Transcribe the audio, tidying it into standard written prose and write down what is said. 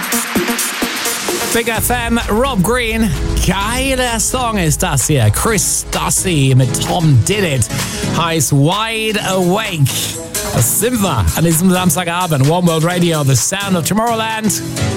Big FM, Rob Green. Geiler Song ist das hier. Chris Stassi mit Tom Did It. Heißt Wide Awake. Das sind wir an diesem Samstagabend. One World Radio, the sound of Tomorrowland.